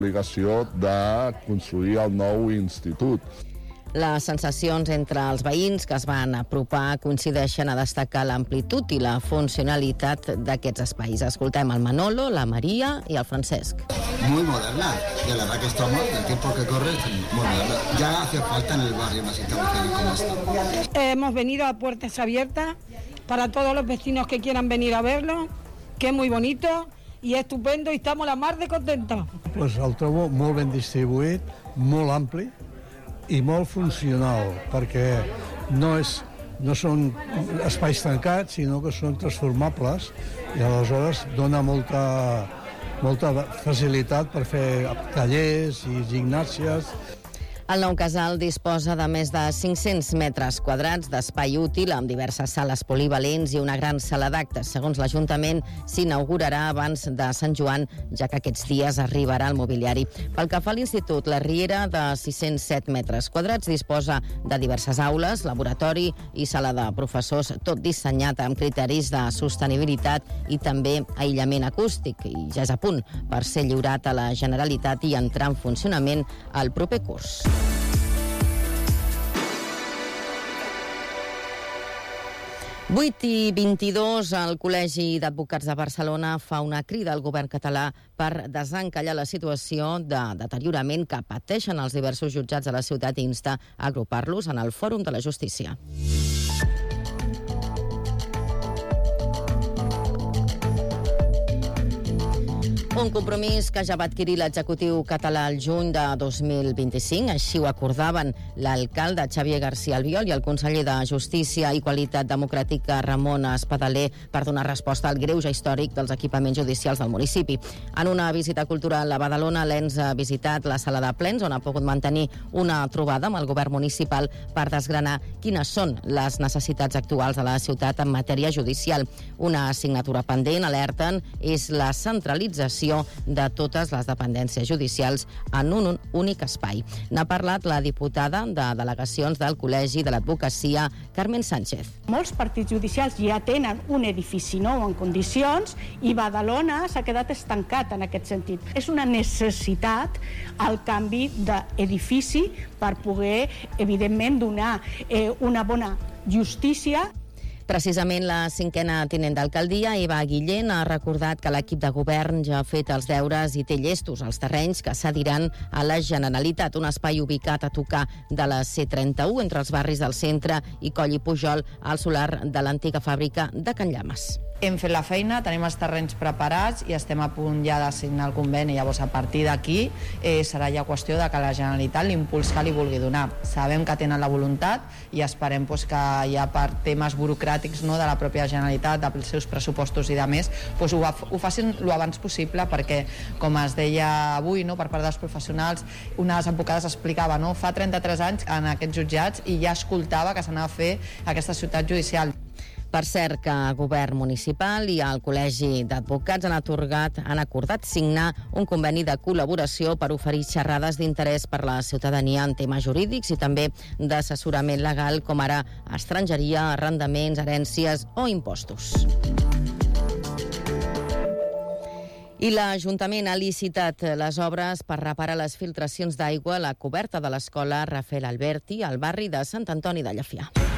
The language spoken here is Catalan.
L'obligació de construir el nou institut. Les sensacions entre els veïns que es van apropar coincideixen a destacar l'amplitud i la funcionalitat d'aquests espais. Escoltem el Manolo, la Maria i el Francesc. Muy moderna, y la verdad que estamos, el tiempo que corre, muy moderna. Ya hace falta en el barrio más instalaciones como esta. Hemos venido a puertas abiertas para todos los vecinos que quieran venir a verlo, que es muy bonito i estupendo i estamos la mar de contentos. Pues el trobo molt ben distribuït, molt ampli i molt funcional, perquè no són espais tancats, sinó que són transformables i aleshores dona molta facilitat per fer tallers i gimnàsies. El nou casal disposa de més de 500 metres quadrats d'espai útil amb diverses sales polivalents i una gran sala d'actes. Segons l'Ajuntament, s'inaugurarà abans de Sant Joan, ja que aquests dies arribarà el mobiliari. Pel que fa a l'Institut, la Riera, de 607 metres quadrats, disposa de diverses aules, laboratori i sala de professors, tot dissenyat amb criteris de sostenibilitat i també aïllament acústic, i ja és a punt per ser lliurat a la Generalitat i entrar en funcionament el proper curs. 8:22, el Col·legi d'Advocats de Barcelona fa una crida al govern català per desencallar la situació de deteriorament que pateixen els diversos jutjats de la ciutat i insta a agrupar-los en el Fòrum de la Justícia. Un compromís que ja va adquirir l'executiu català al juny de 2025. Així ho acordaven l'alcalde Xavier García Albiol i el conseller de Justícia i Qualitat Democràtica Ramon Espadaler per donar resposta al greuge històric dels equipaments judicials del municipi. En una visita cultural a Badalona, l'ENS ha visitat la sala de plens on ha pogut mantenir una trobada amb el govern municipal per desgranar quines són les necessitats actuals de la ciutat en matèria judicial. Una assignatura pendent, alerten, és la centralització de totes les dependències judicials en un únic espai. N'ha parlat la diputada de delegacions del Col·legi de l'Advocacia, Carmen Sánchez. Molts partits judicials ja tenen un edifici nou en condicions i Badalona s'ha quedat estancat en aquest sentit. És una necessitat el canvi d'edifici per poder, evidentment, donar una bona justícia. Precisament la 5a tinent d'alcaldia, Eva Guillén, ha recordat que l'equip de govern ja ha fet els deures i té llestos els terrenys que cediran a la Generalitat, un espai ubicat a tocar de la C31 entre els barris del centre i Coll i Pujol, al solar de l'antiga fàbrica de Can Llames. Hem fet la feina, tenim els terrenys preparats i estem a punt ja de signar el conveni. Llavors, a partir d'aquí serà ja qüestió de que la Generalitat l'impuls que li vulgui donar. Sabem que tenen la voluntat i esperem que ja per temes burocràtics de la pròpia Generalitat, dels seus pressupostos i de més, ho facin el abans possible perquè, com es deia avui per part dels professionals, una de les advocades explicava, fa 33 anys en aquests jutjats i ja escoltava que s'anava a fer aquesta ciutat judicial. Per cert, que el govern municipal i el Col·legi d'Advocats han acordat signar un conveni de col·laboració per oferir xerrades d'interès per la ciutadania en temes jurídics i també d'assessorament legal, com ara estrangeria, arrendaments, herències o impostos. I l'Ajuntament ha licitat les obres per reparar les filtracions d'aigua a la coberta de l'escola Rafael Alberti al barri de Sant Antoni de Llefià.